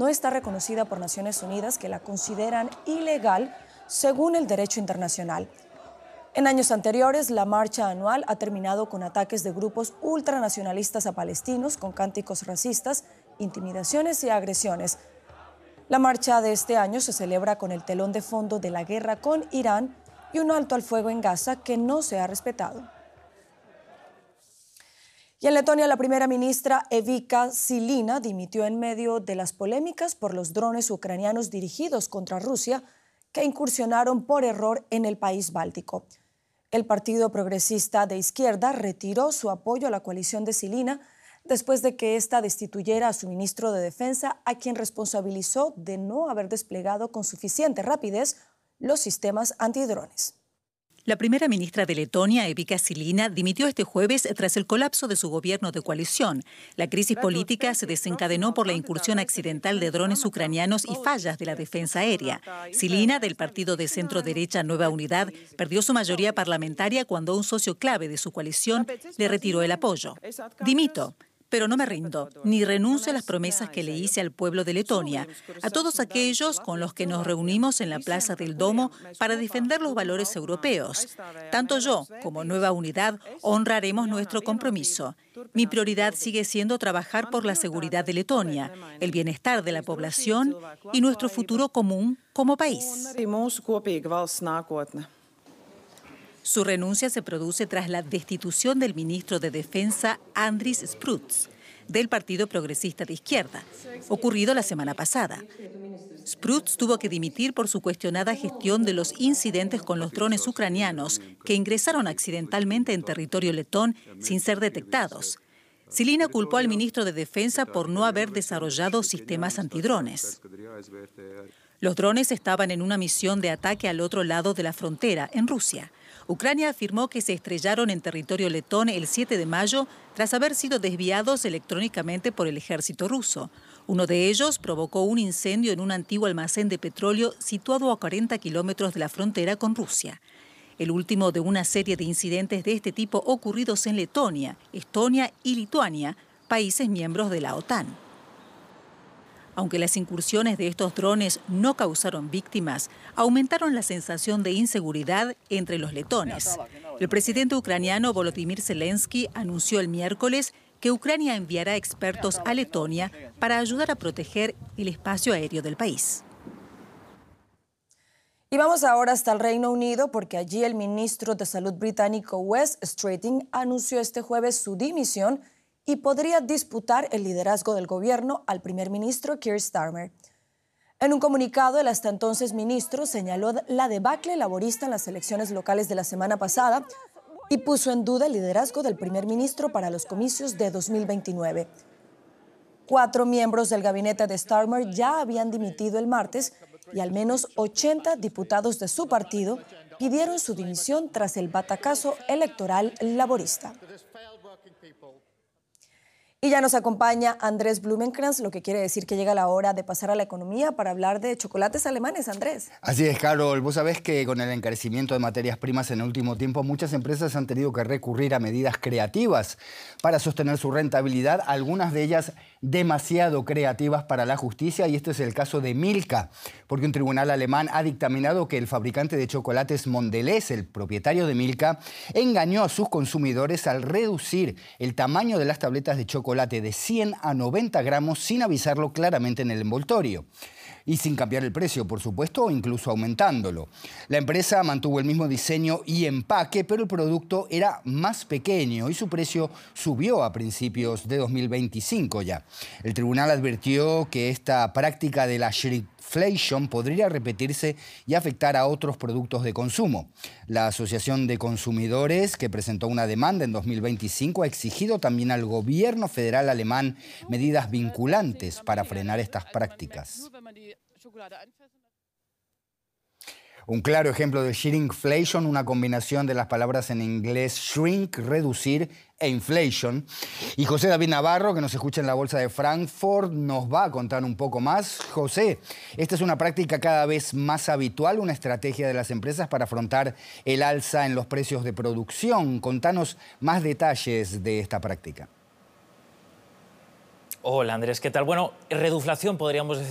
no está reconocida por Naciones Unidas, que la consideran ilegal según el derecho internacional. En años anteriores, la marcha anual ha terminado con ataques de grupos ultranacionalistas a palestinos, con cánticos racistas, intimidaciones y agresiones. La marcha de este año se celebra con el telón de fondo de la guerra con Irán y un alto al fuego en Gaza que no se ha respetado. Y en Letonia, la primera ministra Evika Silina dimitió en medio de las polémicas por los drones ucranianos dirigidos contra Rusia que incursionaron por error en el país báltico. El Partido Progresista de Izquierda retiró su apoyo a la coalición de Silina después de que ésta destituyera a su ministro de Defensa, a quien responsabilizó de no haber desplegado con suficiente rapidez los sistemas antidrones. La primera ministra de Letonia, Evika Silina, dimitió este jueves tras el colapso de su gobierno de coalición. La crisis política se desencadenó por la incursión accidental de drones ucranianos y fallas de la defensa aérea. Silina, del partido de centro-derecha Nueva Unidad, perdió su mayoría parlamentaria cuando un socio clave de su coalición le retiró el apoyo. Dimito, pero no me rindo, ni renuncio a las promesas que le hice al pueblo de Letonia, a todos aquellos con los que nos reunimos en la Plaza del Domo para defender los valores europeos. Tanto yo como Nueva Unidad honraremos nuestro compromiso. Mi prioridad sigue siendo trabajar por la seguridad de Letonia, el bienestar de la población y nuestro futuro común como país. Su renuncia se produce tras la destitución del ministro de Defensa Andris Spruds, del Partido Progresista de Izquierda, ocurrido la semana pasada. Spruds tuvo que dimitir por su cuestionada gestión de los incidentes con los drones ucranianos que ingresaron accidentalmente en territorio letón sin ser detectados. Silina culpó al ministro de Defensa por no haber desarrollado sistemas antidrones. Los drones estaban en una misión de ataque al otro lado de la frontera, en Rusia. Ucrania afirmó que se estrellaron en territorio letón el 7 de mayo tras haber sido desviados electrónicamente por el ejército ruso. Uno de ellos provocó un incendio en un antiguo almacén de petróleo situado a 40 kilómetros de la frontera con Rusia. El último de una serie de incidentes de este tipo ocurridos en Letonia, Estonia y Lituania, países miembros de la OTAN. Aunque las incursiones de estos drones no causaron víctimas, aumentaron la sensación de inseguridad entre los letones. El presidente ucraniano Volodymyr Zelensky anunció el miércoles que Ucrania enviará expertos a Letonia para ayudar a proteger el espacio aéreo del país. Y vamos ahora hasta el Reino Unido, porque allí el ministro de Salud británico Wes Streeting anunció este jueves su dimisión y podría disputar el liderazgo del gobierno al primer ministro Keir Starmer. En un comunicado, el hasta entonces ministro señaló la debacle laborista en las elecciones locales de la semana pasada y puso en duda el liderazgo del primer ministro para los comicios de 2029. 4 miembros del gabinete de Starmer ya habían dimitido el martes y al menos 80 diputados de su partido pidieron su dimisión tras el batacazo electoral laborista. Y ya nos acompaña Andrés Blumenkrantz, lo que quiere decir que llega la hora de pasar a la economía para hablar de chocolates alemanes, Andrés. Así es, Carol. Vos sabés que con el encarecimiento de materias primas en el último tiempo, muchas empresas han tenido que recurrir a medidas creativas para sostener su rentabilidad, algunas de ellas demasiado creativas para la justicia, y este es el caso de Milka, porque un tribunal alemán ha dictaminado que el fabricante de chocolates Mondelez, el propietario de Milka, engañó a sus consumidores al reducir el tamaño de las tabletas de chocolate de 100 a 90 gramos sin avisarlo claramente en el envoltorio. Y sin cambiar el precio, por supuesto, o incluso aumentándolo. La empresa mantuvo el mismo diseño y empaque, pero el producto era más pequeño y su precio subió a principios de 2025 ya. El tribunal advirtió que esta práctica de la shrinkflation podría repetirse y afectar a otros productos de consumo. La Asociación de Consumidores, que presentó una demanda en 2025, ha exigido también al gobierno federal alemán medidas vinculantes para frenar estas prácticas. Un claro ejemplo de shrinkflation, una combinación de las palabras en inglés shrink, reducir, e inflation. Y José David Navarro, que nos escucha en la Bolsa de Frankfurt, nos va a contar un poco más. José, esta es una práctica cada vez más habitual, una estrategia de las empresas para afrontar el alza en los precios de producción. Contanos más detalles de esta práctica. Hola Andrés, ¿qué tal? Bueno, reduflación podríamos decir.